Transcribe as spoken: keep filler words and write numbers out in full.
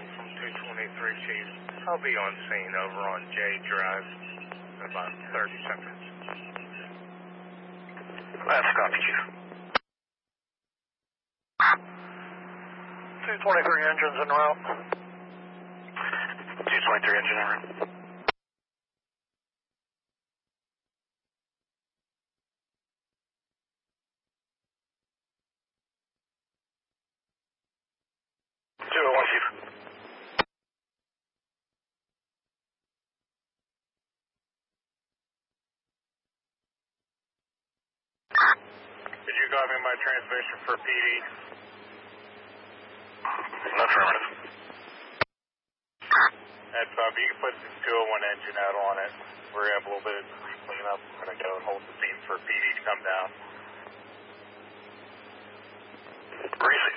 from two twenty-three, Chief. I'll be on scene over on J Drive in about thirty seconds. That's copy, Chief. two twenty-three engines en route. two twenty-three engine en route. two oh one, Chief. Did you copy my transmission for P D? Affirmative. That's up. You can put the two oh one engine out on it. We're gonna have a little bit of cleanup. We're gonna go and hold the scene for P D to come down.